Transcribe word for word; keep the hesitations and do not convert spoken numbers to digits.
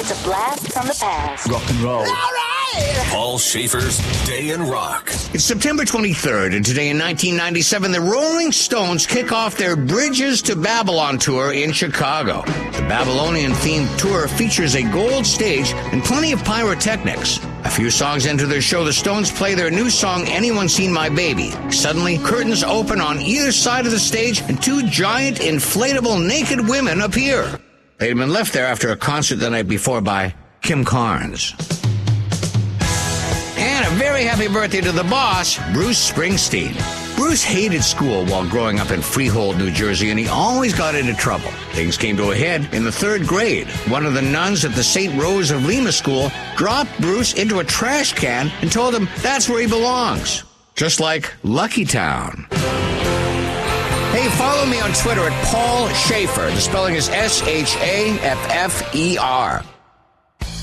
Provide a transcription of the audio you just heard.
It's a blast from the past. Rock and roll. All right! Paul Schaefer's Day in Rock. It's September twenty-third, and today in nineteen ninety-seven, the Rolling Stones kick off their Bridges to Babylon tour in Chicago. The Babylonian-themed tour features a gold stage and plenty of pyrotechnics. A few songs into their show, the Stones play their new song, Anyone Seen My Baby? Suddenly, curtains open on either side of the stage, and two giant, inflatable, naked women appear. They had been left there after a concert the night before by Kim Carnes. And a very happy birthday to the boss, Bruce Springsteen. Bruce hated school while growing up in Freehold, New Jersey, and he always got into trouble. Things came to a head in the third grade. One of the nuns at the Saint Rose of Lima school dropped Bruce into a trash can and told him that's where he belongs. Just like Lucky Town. Hey, follow me on Twitter at Paul Schaefer. The spelling is S H A F F E R.